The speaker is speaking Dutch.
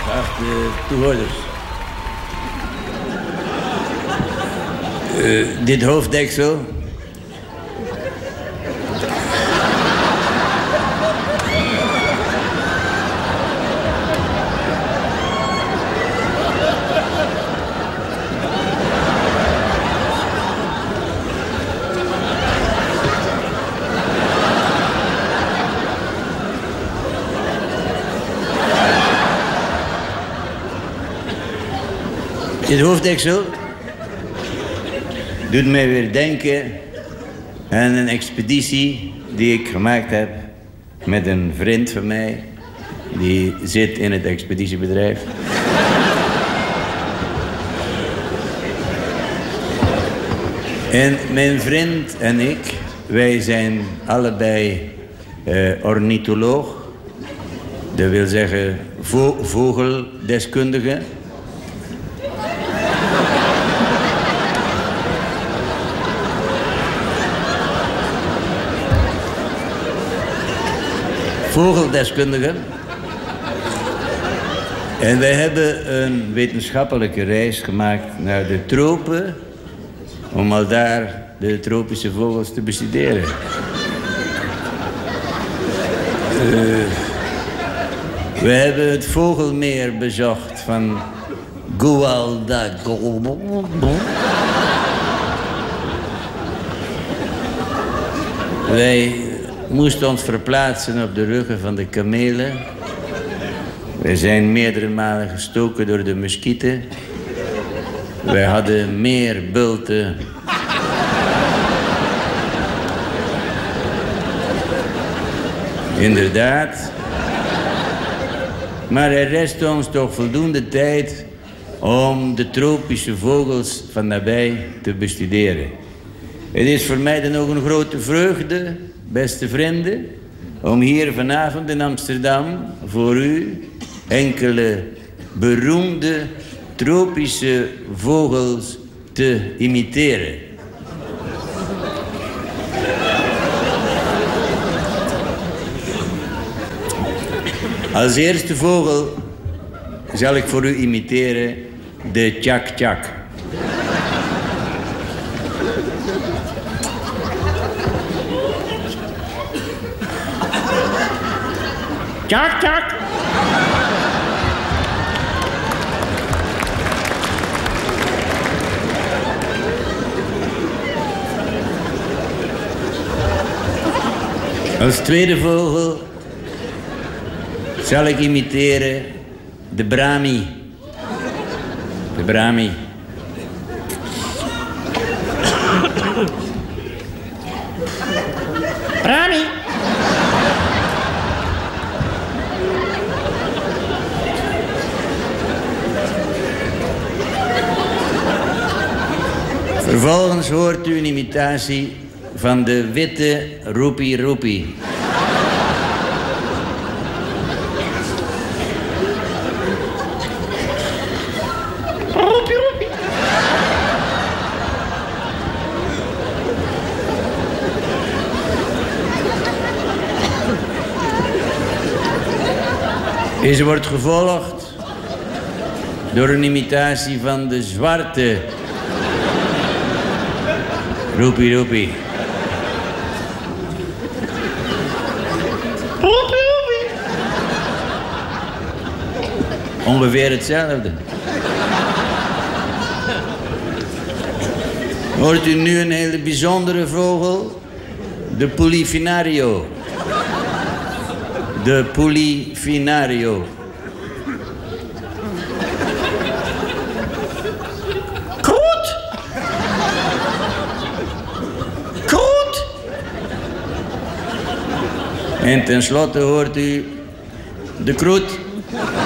geachte toehoorders. Dit hoofddeksel... Dit hoofddeksel doet mij weer denken aan een expeditie die ik gemaakt heb met een vriend van mij. Die zit in het expeditiebedrijf. En mijn vriend en ik, wij zijn allebei ornitholoog. Dat wil zeggen vogeldeskundige. Vogeldeskundigen. En wij hebben een wetenschappelijke reis gemaakt naar de tropen... om al daar de tropische vogels te bestuderen. We hebben het vogelmeer bezocht van Guadalcanal. Wij moesten ons verplaatsen op de ruggen van de kamelen. Wij zijn meerdere malen gestoken door de muskieten. Wij hadden meer bulten. Inderdaad. Maar er rest ons toch voldoende tijd om de tropische vogels van nabij te bestuderen. Het is voor mij dan ook een grote vreugde, beste vrienden, om hier vanavond in Amsterdam voor u enkele beroemde tropische vogels te imiteren. Als eerste vogel zal ik voor u imiteren de tjak-tjak. Tjak-tjak. Als tweede vogel zal ik imiteren de brami. De brami. Brami. Vervolgens hoort u een imitatie van de witte roepie-roepie. Roepie-roepie. Deze wordt gevolgd door een imitatie van de zwarte roepie-roepie. Roepie-roepie. Ongeveer hetzelfde. Hoort u nu een hele bijzondere vogel? De Polyfinario. De Polyfinario. Kroet! Kroet! En tenslotte hoort u de kroet.